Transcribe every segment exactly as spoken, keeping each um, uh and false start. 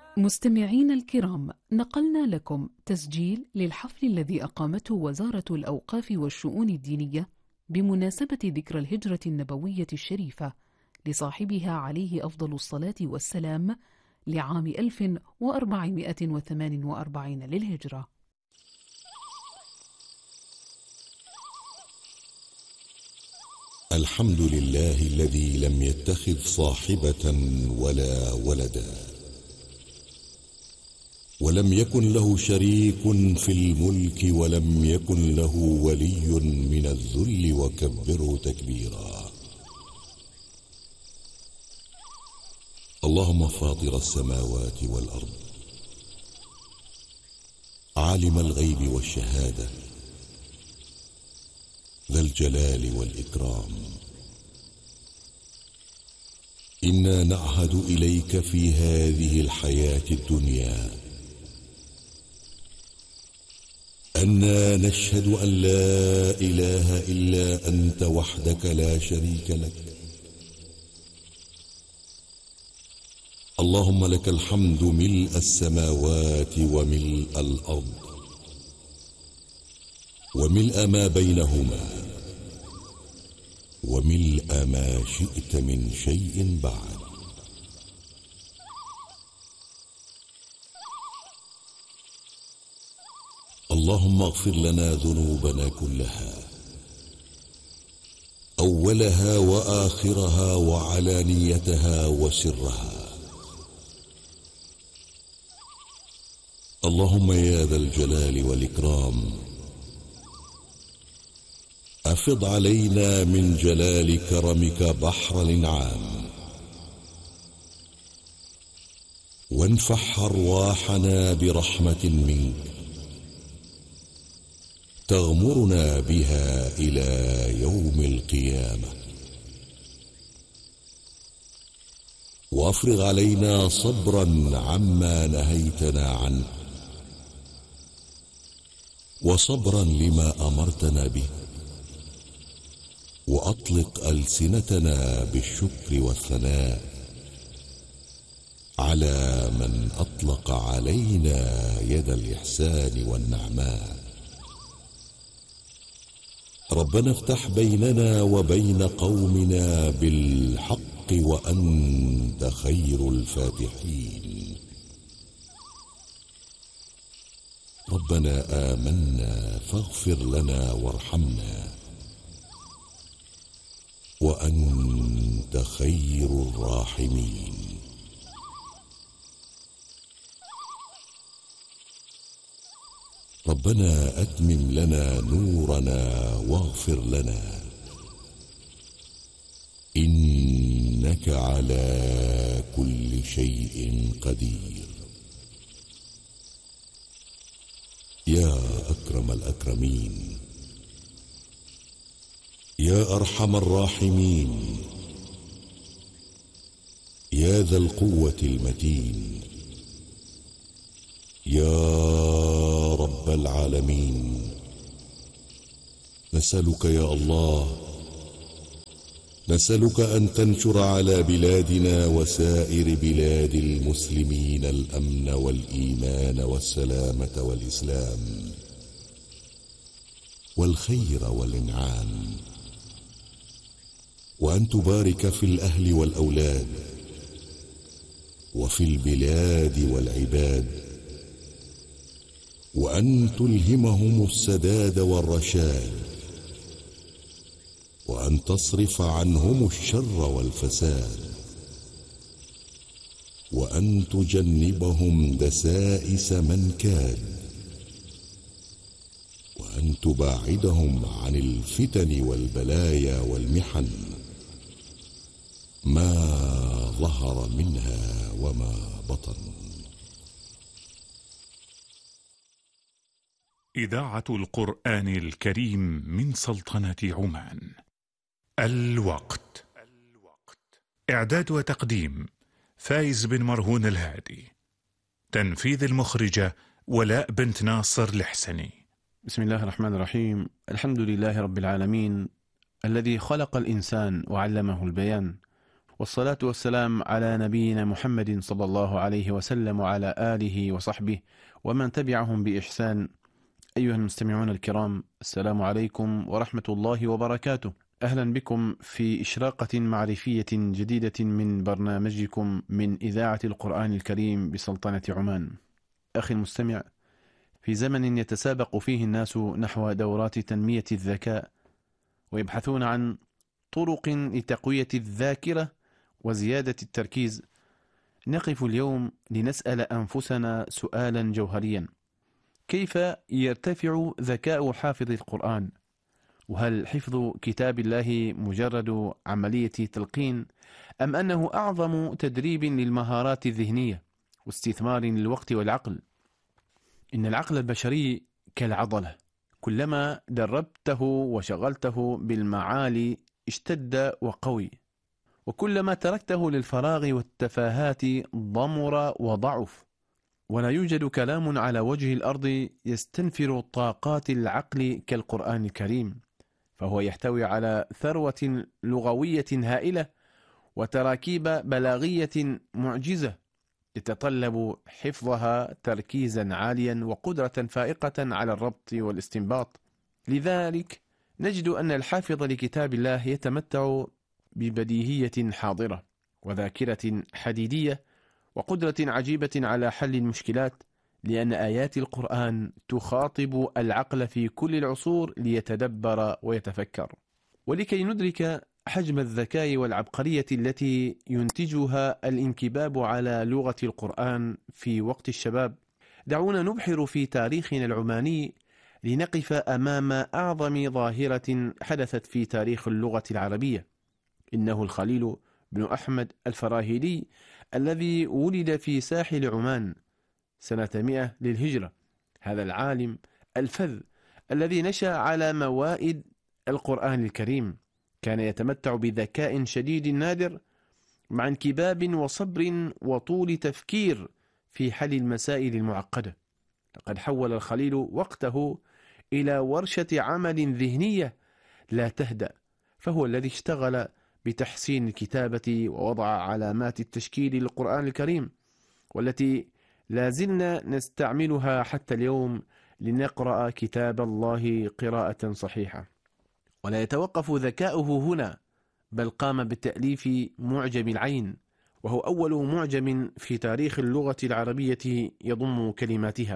مستمعين الكرام، نقلنا لكم تسجيل للحفل الذي أقامته وزارة الأوقاف والشؤون الدينية بمناسبة ذكرى الهجرة النبوية الشريفة لصاحبها عليه أفضل الصلاة والسلام لعام ألف وأربعمائة وثمان وأربعين للهجرة. الحمد لله الذي لم يتخذ صاحبة ولا ولدا، ولم يكن له شريك في الملك، ولم يكن له ولي من الذل، وكبره تكبيرا. اللهم فاطر السماوات والأرض، عالم الغيب والشهادة، ذا الجلال والإكرام، إنا نعهد إليك في هذه الحياة الدنيا أننا نشهد أن لا إله إلا أنت وحدك لا شريك لك. اللهم لك الحمد ملء السماوات وملء الأرض وملء ما بينهما وملء ما شئت من شيء بعد. اللهم اغفر لنا ذنوبنا كلها، أولها وآخرها وعلانيتها وسرها. اللهم يا ذا الجلال والإكرام، أفض علينا من جلال كرمك بحر الإنعام، وانفح أرواحنا برحمة منك تغمرنا بها إلى يوم القيامة. وأفرغ علينا صبرا عما نهيتنا عنه، وصبرا لما أمرتنا به، وأطلق ألسنتنا بالشكر والثناء على من أطلق علينا يد الإحسان والنعماء. ربنا افتح بيننا وبين قومنا بالحق وأنت خير الفاتحين. ربنا آمنا فاغفر لنا وارحمنا وأنت خير الراحمين. ربنا أتمم لنا نورنا واغفر لنا، إنك على كل شيء قدير. يا أكرم الأكرمين، يا أرحم الراحمين، يا ذا القوة المتين، يا رب العالمين، نسألك يا الله، نسألك أن تنشر على بلادنا وسائر بلاد المسلمين الأمن والإيمان والسلامة والإسلام والخير والإنعام، وأن تبارك في الأهل والأولاد وفي البلاد والعباد، وأن تلهمهم السداد والرشاد، وأن تصرف عنهم الشر والفساد، وأن تجنبهم دسائس من كاد، وأن تباعدهم عن الفتن والبلايا والمحن ما ظهر منها وما بطن. إذاعة القرآن الكريم من سلطنة عمان. الوقت. إعداد وتقديم فايز بن مرهون الهادي. تنفيذ المخرجة ولاء بنت ناصر الحسني. بسم الله الرحمن الرحيم. الحمد لله رب العالمين، الذي خلق الإنسان وعلمه البيان، والصلاة والسلام على نبينا محمد صلى الله عليه وسلم وعلى آله وصحبه ومن تبعهم بإحسان. أيها المستمعون الكرام، السلام عليكم ورحمة الله وبركاته. أهلا بكم في إشراقة معرفية جديدة من برنامجكم من إذاعة القرآن الكريم بسلطنة عمان. أخي المستمع، في زمن يتسابق فيه الناس نحو دورات تنمية الذكاء ويبحثون عن طرق لتقوية الذاكرة وزيادة التركيز، نقف اليوم لنسأل أنفسنا سؤالا جوهريا: كيف يرتفع ذكاء حافظ القرآن؟ وهل حفظ كتاب الله مجرد عملية تلقين، أم أنه أعظم تدريب للمهارات الذهنية واستثمار للوقت والعقل؟ إن العقل البشري كالعضلة، كلما دربته وشغلته بالمعالي اشتد وقوي، وكلما تركته للفراغ والتفاهات ضمر وضعف. ولا يوجد كلام على وجه الأرض يستنفر طاقات العقل كالقرآن الكريم، فهو يحتوي على ثروة لغوية هائلة وتراكيب بلاغية معجزة يتطلب حفظها تركيزا عاليا وقدرة فائقة على الربط والاستنباط. لذلك نجد أن الحافظ لكتاب الله يتمتع ببديهية حاضرة وذاكرة حديدية وقدرة عجيبة على حل المشكلات، لأن آيات القرآن تخاطب العقل في كل العصور ليتدبر ويتفكر. ولكي ندرك حجم الذكاء والعبقرية التي ينتجها الانكباب على لغة القرآن في وقت الشباب، دعونا نبحر في تاريخنا العماني لنقف أمام أعظم ظاهرة حدثت في تاريخ اللغة العربية. إنه الخليل بن أحمد الفراهيدي الذي ولد في ساحل عمان سنة مئة للهجرة. هذا العالم الفذ الذي نشأ على موائد القرآن الكريم كان يتمتع بذكاء شديد نادر مع انكباب وصبر وطول تفكير في حل المسائل المعقدة. لقد حول الخليل وقته إلى ورشة عمل ذهنية لا تهدأ، فهو الذي اشتغل بتحسين الكتابة ووضع علامات التشكيل للقرآن الكريم، والتي لا زلنا نستعملها حتى اليوم لنقرأ كتاب الله قراءة صحيحة. ولا يتوقف ذكاؤه هنا، بل قام بتأليف معجم العين، وهو أول معجم في تاريخ اللغة العربية يضم كلماتها،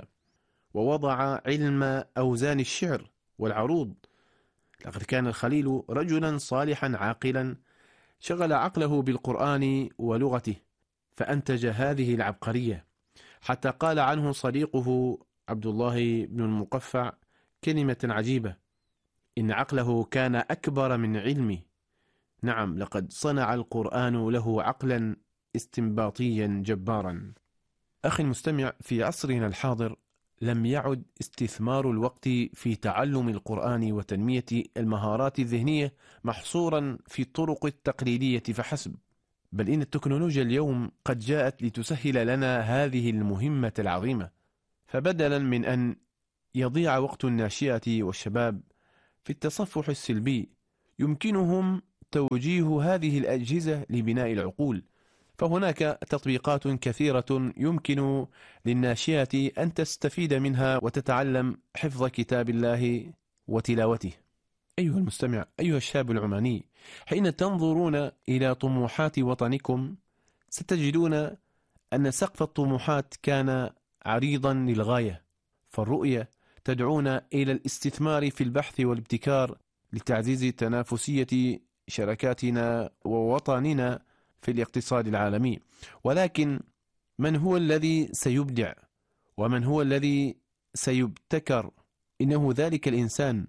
ووضع علم أوزان الشعر والعروض. لقد كان الخليل رجلا صالحا عاقلا شغل عقله بالقرآن ولغته، فأنتج هذه العبقرية، حتى قال عنه صديقه عبد الله بن المقفع كلمة عجيبة: إن عقله كان أكبر من علمه. نعم، لقد صنع القرآن له عقلا استنباطيا جبارا. أخي المستمع، في عصرنا الحاضر لم يعد استثمار الوقت في تعلم القرآن وتنمية المهارات الذهنية محصورا في الطرق التقليدية فحسب، بل إن التكنولوجيا اليوم قد جاءت لتسهل لنا هذه المهمة العظيمة. فبدلا من أن يضيع وقت الناشئة والشباب في التصفح السلبي، يمكنهم توجيه هذه الأجهزة لبناء العقول. فهناك تطبيقات كثيرة يمكن للناشئة أن تستفيد منها وتتعلم حفظ كتاب الله وتلاوته. أيها المستمع، أيها الشاب العماني، حين تنظرون إلى طموحات وطنكم ستجدون أن سقف الطموحات كان عريضا للغاية، فالرؤية تدعونا إلى الاستثمار في البحث والابتكار لتعزيز تنافسية شركاتنا ووطننا في الاقتصاد العالمي. ولكن من هو الذي سيبدع؟ ومن هو الذي سيبتكر؟ إنه ذلك الإنسان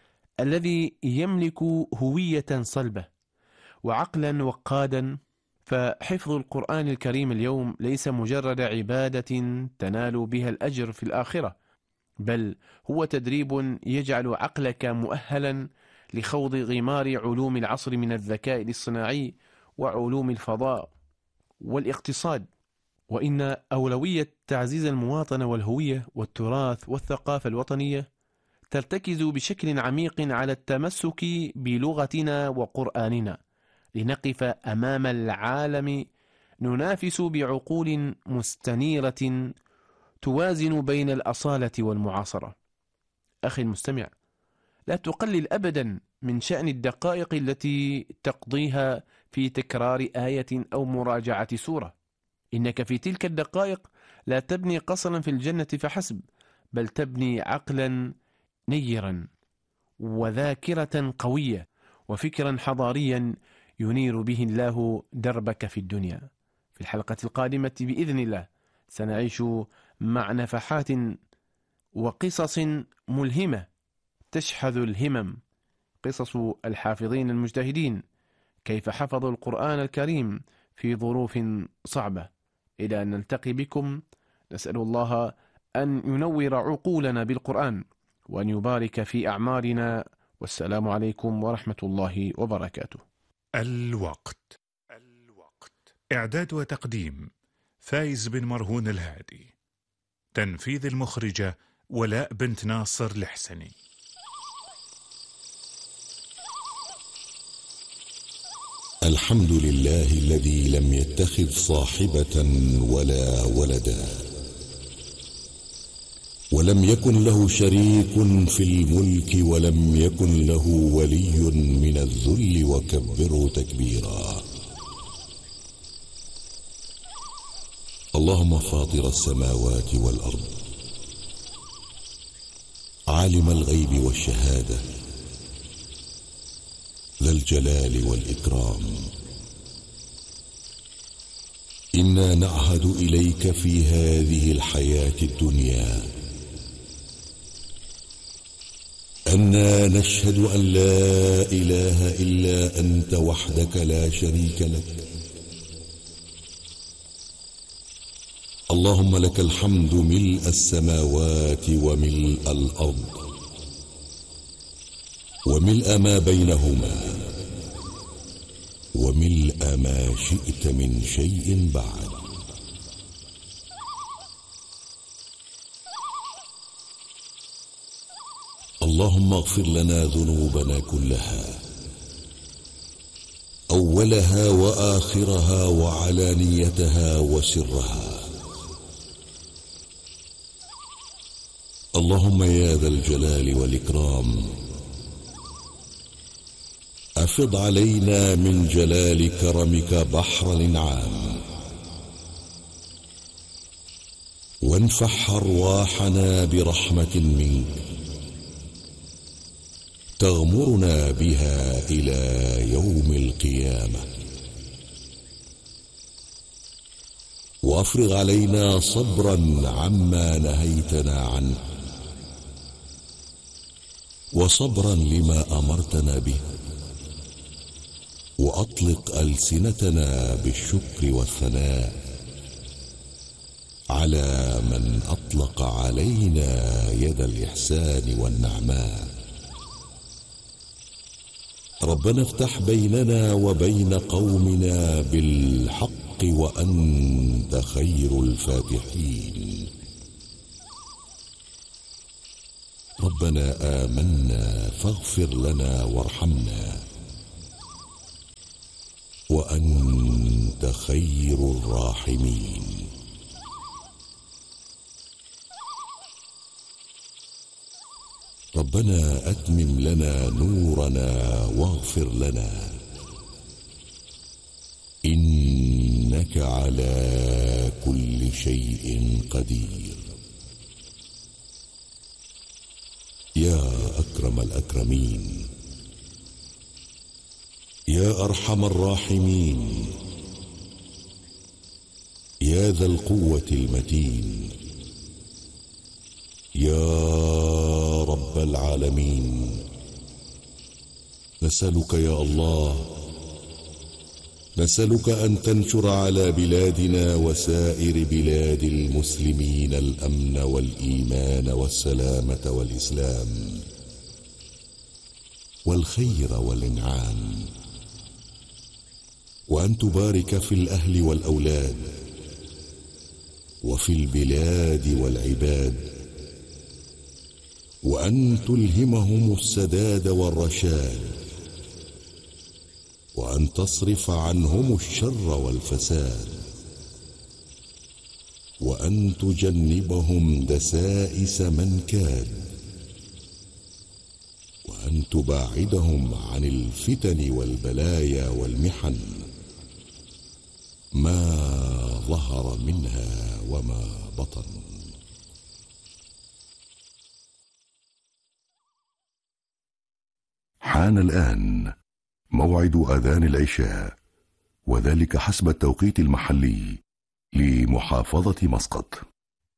الذي يملك هوية صلبة وعقلا وقادا. فحفظ القرآن الكريم اليوم ليس مجرد عبادة تنال بها الأجر في الآخرة، بل هو تدريب يجعل عقلك مؤهلا لخوض غمار علوم العصر من الذكاء الاصطناعي وعلوم الفضاء والاقتصاد. وإن أولوية تعزيز المواطنة والهوية والتراث والثقافة الوطنية ترتكز بشكل عميق على التمسك بلغتنا وقرآننا، لنقف أمام العالم ننافس بعقول مستنيرة توازن بين الأصالة والمعاصرة. أخي المستمع، لا تقلل أبدا من شأن الدقائق التي تقضيها في تكرار آية أو مراجعة سورة. إنك في تلك الدقائق لا تبني قصرا في الجنة فحسب، بل تبني عقلا نيرا وذاكرة قوية وفكرا حضاريا ينير به الله دربك في الدنيا. في الحلقة القادمة بإذن الله سنعيش مع نفحات وقصص ملهمة تشحذ الهمم، قصص الحافظين المجتهدين كيف حفظوا القرآن الكريم في ظروف صعبة. إلى أن نلتقي بكم نسأل الله أن ينور عقولنا بالقرآن وأن يبارك في أعمارنا، والسلام عليكم ورحمة الله وبركاته. الوقت. الوقت إعداد وتقديم فايز بن مرهون الهادي، تنفيذ المخرجة ولاء بنت ناصر الحسني. الحمد لله الذي لم يتخذ صاحبة ولا ولدا، ولم يكن له شريك في الملك، ولم يكن له ولي من الذل، وكبره تكبيرا. اللهم فاطر السماوات والأرض، عالم الغيب والشهادة، ذا الجلال والإكرام، إنا نعهد إليك في هذه الحياة الدنيا أننا نشهد أن لا إله إلا أنت وحدك لا شريك لك. اللهم لك الحمد ملء السماوات وملء الأرض وملء ما بينهما وملء ما شئت من شيء بعد. اللهم اغفر لنا ذنوبنا كلها، أولها وآخرها وعلانيتها وسرها. اللهم يا ذا الجلال والإكرام، أفض علينا من جلال كرمك بحر الإنعام، وانفح أرواحنا برحمة منك تغمرنا بها إلى يوم القيامة. وأفرغ علينا صبرا عما نهيتنا عنه، وصبرا لما أمرتنا به، وأطلق ألسنتنا بالشكر والثناء على من أطلق علينا يد الإحسان والنعماء. ربنا افتح بيننا وبين قومنا بالحق وأنت خير الفاتحين. ربنا آمنا فاغفر لنا وارحمنا وأنت خير الراحمين. ربنا أتمم لنا نورنا واغفر لنا، إنك على كل شيء قدير. يا أكرم الأكرمين، يا أرحم الراحمين، يا ذا القوة المتين، يا رب العالمين، نسألك يا الله، نسألك أن تنشر على بلادنا وسائر بلاد المسلمين الأمن والإيمان والسلامة والإسلام والخير والإنعام، وأن تبارك في الأهل والأولاد وفي البلاد والعباد، وأن تلهمهم السداد والرشاد، وأن تصرف عنهم الشر والفساد، وأن تجنبهم دسائس من كاد، وأن تباعدهم عن الفتن والبلايا والمحن ما ظهر منها وما بطن. حان الآن موعد أذان العشاء، وذلك حسب التوقيت المحلي لمحافظة مسقط.